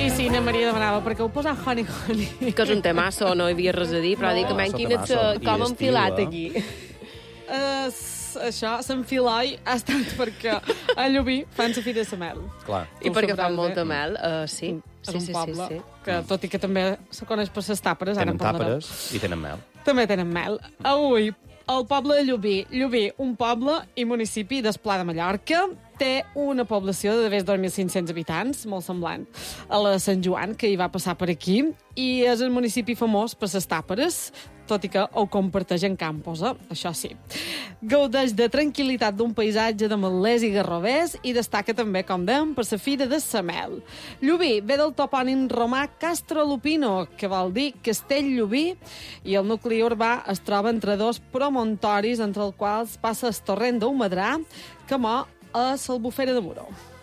I sí, na Maria demanava, perquè heu posat honey. Que és un temasso, no hi havia res a dir, però dic, com enfilat aquí. Això, s'enfiloi, ha estat perquè a Llubí fan la Fira de la Mel. Clar. I perquè fan molta mel, sí. És un poble que, tot i que també se coneix per les tàperes, tenen tàperes i tenen mel. També tenen mel. Avui, el poble de Llubí. Llubí, un poble i municipi d'Esplà de Mallorca, té una població de més de 2.500 habitants, molt semblant a la de Sant Joan, que hi va passar per aquí, i és un municipi famós per les tàperes, tot i que ho comparteix en campos, això sí. Gaudeix de tranquil·litat d'un paisatge de metlers i garrovers i destaca també, com dèiem, per la Fira de la Mel. Llubí ve del topònim romà Castro Lupino, que vol dir Castell Llubí, i el nucli urbà es troba entre dos promontoris, entre els quals passa el torrent d'Humadrà, que mor a l'Albufera de Muro.